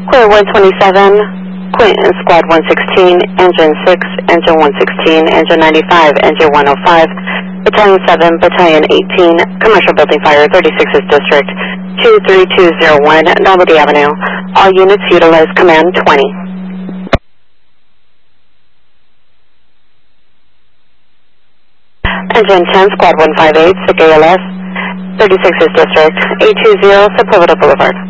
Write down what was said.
Clear 127, Quinton, Squad 116, Engine 6, Engine 116, Engine 95, Engine 105, Battalion 7, Battalion 18, Commercial Building Fire, 36th District, 23201, Normandy Avenue. All units utilize Command 20. Engine 10, Squad 158, SIC ALS, 36th District, 820, Sepulveda Boulevard.